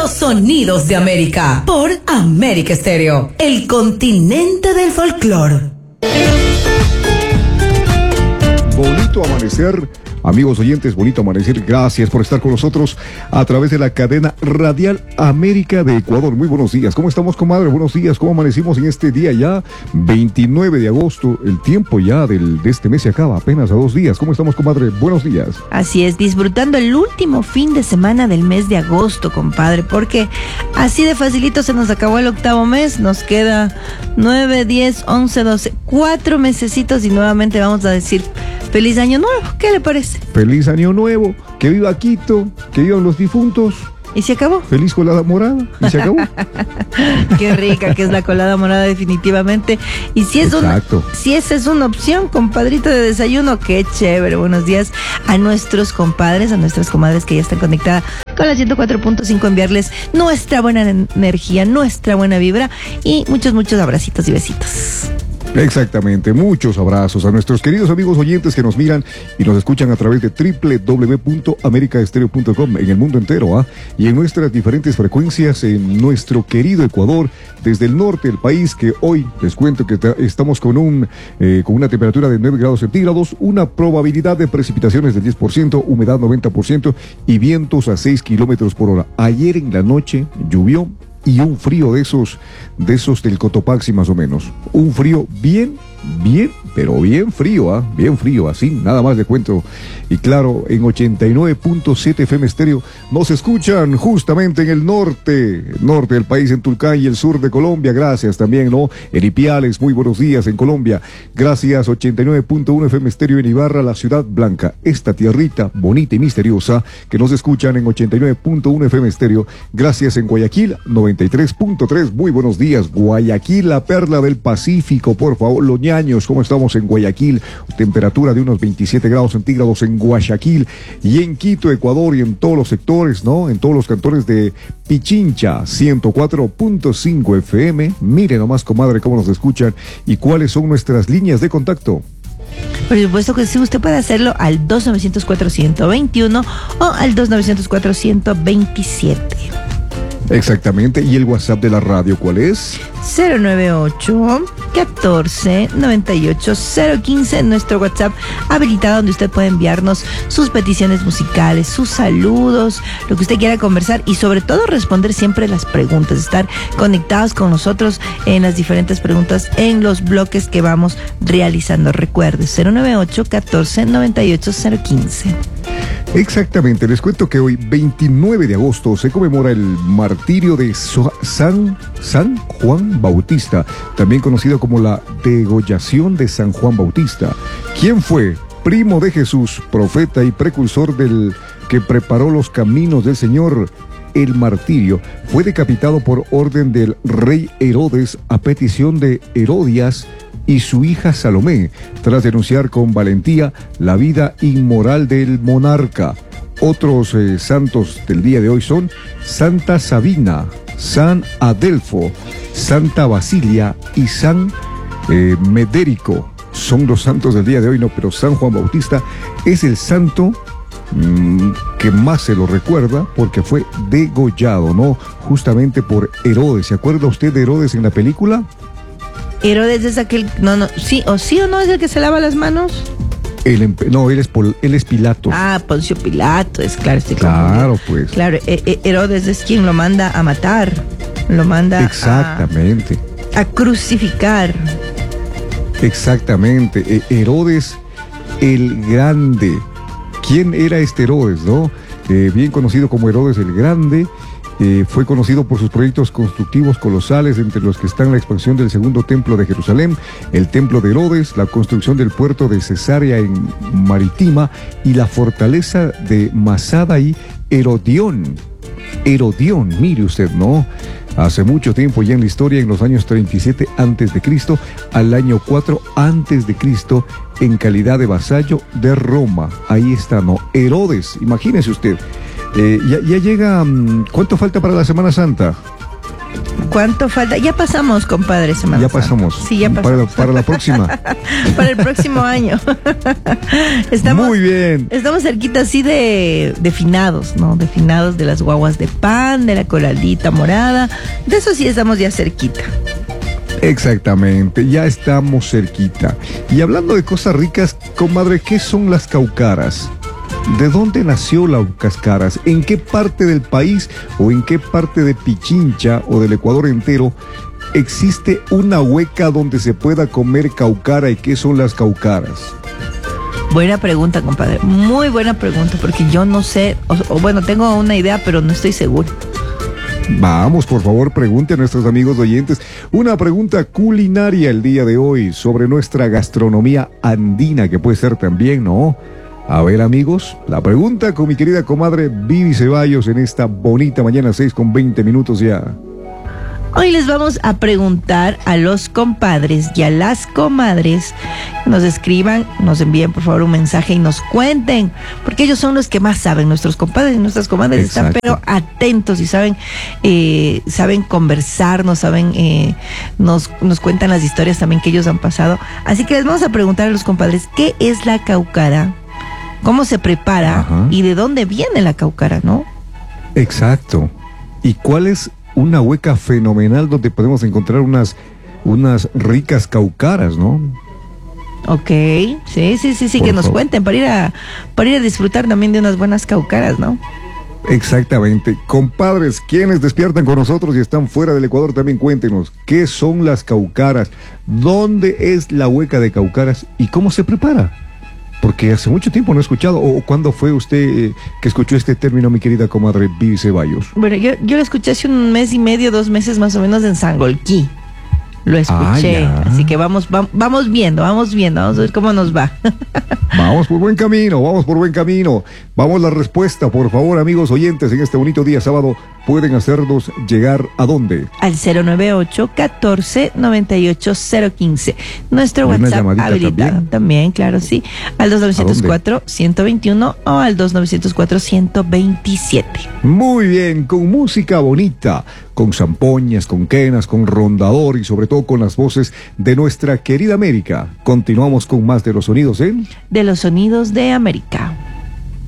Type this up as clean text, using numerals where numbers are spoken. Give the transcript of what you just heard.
Los sonidos de América por América Estéreo, el continente del folclore. Bonito amanecer, amigos oyentes, bonito amanecer. Gracias por estar con nosotros a través de la cadena radial América de Ecuador. Muy buenos días. ¿Cómo estamos, comadre? Buenos días. ¿Cómo amanecimos en este día ya? 29 de agosto. El tiempo ya de este mes se acaba, apenas a 2 días. ¿Cómo estamos, comadre? Buenos días. Así es, disfrutando el último fin de semana del mes de agosto, compadre, porque así de facilito se nos acabó el octavo mes. Nos queda 9, 10, 11, 12, 4 mesecitos y nuevamente vamos a decir feliz año nuevo. ¿Qué le parece? Feliz año nuevo. Que viva Quito, que vivan los difuntos. ¿Y se acabó? Feliz colada morada. Y se acabó. Qué rica que es la colada morada, definitivamente. Y si es si esa es una opción, compadrito de desayuno, qué chévere. Buenos días a nuestros compadres, a nuestras comadres que ya están conectadas con la 104.5, enviarles nuestra buena energía, nuestra buena vibra y muchos abracitos y besitos. Exactamente, muchos abrazos a nuestros queridos amigos oyentes que nos miran y nos escuchan a través de www.americaestereo.com en el mundo entero, y en nuestras diferentes frecuencias en nuestro querido Ecuador, desde el norte del país, que hoy les cuento que estamos con una temperatura de 9 grados centígrados, una probabilidad de precipitaciones del 10%, humedad 90% y vientos a 6 kilómetros por hora. Ayer en la noche llovió y un frío de esos del Cotopaxi más o menos. Un frío bien, pero bien frío, bien frío, así, nada más de cuento. Y claro, en 89.7 FM Estéreo nos escuchan justamente en el norte del país, en Tulcán y el sur de Colombia. Gracias también, ¿no? En Ipiales, muy buenos días en Colombia. Gracias, 89.1 FM Estéreo en Ibarra, la Ciudad Blanca, esta tierrita bonita y misteriosa que nos escuchan en 89.1 FM Estéreo. Gracias en Guayaquil, 93.3. Muy buenos días, Guayaquil, la perla del Pacífico, por favor, los ñaños, ¿cómo estamos en Guayaquil? Temperatura de unos 27 grados centígrados en Guayaquil y en Quito, Ecuador, y en todos los sectores, ¿no? En todos los cantones de Pichincha, 104.5 FM. Mire nomás, comadre, cómo nos escuchan y cuáles son nuestras líneas de contacto. Por supuesto que sí, usted puede hacerlo al 2900-421 o al 2900-427. Exactamente, ¿y el WhatsApp de la radio cuál es? 098-14-98-015, nuestro WhatsApp habilitado donde usted puede enviarnos sus peticiones musicales, sus saludos, lo que usted quiera conversar y sobre todo responder siempre las preguntas, estar conectados con nosotros en las diferentes preguntas en los bloques que vamos realizando. Recuerde, 098-14-98-015. Exactamente, les cuento que hoy, 29 de agosto, se conmemora el martirio de San Juan Bautista, también conocido como la degollación de San Juan Bautista. ¿Quién fue? Primo de Jesús, profeta y precursor del que preparó los caminos del Señor. El martirio fue decapitado por orden del rey Herodes a petición de Herodías y su hija Salomé, tras denunciar con valentía la vida inmoral del monarca. Otros santos del día de hoy son Santa Sabina, San Adelfo, Santa Basilia y San Medérico. Son los santos del día de hoy, no, pero San Juan Bautista es el santo que más se lo recuerda porque fue degollado, ¿no? Justamente por Herodes. ¿Se acuerda usted de Herodes en la película? Herodes es aquel, sí o no es el que se lava las manos. Él es Pilato. Poncio Pilato, es claro. Claro, pues. Claro, Herodes es quien lo manda a matar, lo manda exactamente a crucificar. Exactamente, Herodes el Grande. ¿Quién era este Herodes, no? Bien conocido como Herodes el Grande. Fue conocido por sus proyectos constructivos colosales, entre los que están la expansión del segundo templo de Jerusalén, el templo de Herodes, la construcción del puerto de Cesarea en Marítima y la fortaleza de Masada y Herodión, mire usted, ¿no? Hace mucho tiempo ya en la historia, en los años 37 a.C. al año 4 a.C., en calidad de vasallo de Roma. Ahí está, ¿no? Herodes, imagínese usted. Ya llega, ¿cuánto falta para la Semana Santa? ¿Cuánto falta? Ya pasamos, compadre, Semana Ya pasamos. Santa. Sí, ya pasamos. Para la próxima. Para el próximo año. Muy bien. Estamos cerquita así de finados, ¿no? De finados, de las guaguas de pan, de la coladita morada. De eso sí estamos ya cerquita. Exactamente, ya estamos cerquita. Y hablando de cosas ricas, comadre, ¿qué son las caucaras? ¿De dónde nació las cáscaras? ¿En qué parte del país o en qué parte de Pichincha o del Ecuador entero existe una hueca donde se pueda comer caucara y qué son las caucaras? Buena pregunta, compadre. Muy buena pregunta, porque yo no sé, o bueno, tengo una idea, pero no estoy seguro. Vamos, por favor, pregunte a nuestros amigos oyentes una pregunta culinaria el día de hoy sobre nuestra gastronomía andina, que puede ser también, ¿no? A ver, amigos, la pregunta con mi querida comadre Vivi Ceballos en esta bonita mañana, 6:20 ya. Hoy les vamos a preguntar a los compadres y a las comadres que nos escriban, nos envíen por favor un mensaje y nos cuenten, porque ellos son los que más saben. Nuestros compadres y nuestras comadres están pero atentos y saben conversar, nos cuentan las historias también que ellos han pasado. Así que les vamos a preguntar a los compadres, ¿qué es la caucara? ¿Cómo se prepara? Ajá. ¿Y de dónde viene la caucara, no? Exacto. ¿Y cuál es una hueca fenomenal donde podemos encontrar unas ricas caucaras, no? Ok, sí, que nos cuenten para ir a disfrutar también de unas buenas caucaras, ¿no? Exactamente. Compadres, quienes despiertan con nosotros y están fuera del Ecuador, también cuéntenos, ¿qué son las caucaras? ¿Dónde es la hueca de caucaras? ¿Y cómo se prepara? Porque hace mucho tiempo no he escuchado. ¿O cuándo fue usted que escuchó este término, mi querida comadre Vivi Ceballos? Bueno, yo lo escuché hace 1 mes y medio, 2 meses más o menos en Sangolquí. Lo escuché, así que vamos viendo, vamos a ver cómo nos va. Vamos por buen camino. Vamos la respuesta, por favor, amigos oyentes, en este bonito día sábado, pueden hacernos llegar ¿a dónde? Al 098-14-98-015. Nuestro WhatsApp habilitado también, claro, sí. Al 2904-121 o al 2904-127. Muy bien, con música bonita, con zampoñas, con quenas, con rondador y sobre todo con las voces de nuestra querida América. Continuamos con más de los sonidos, de los sonidos de América.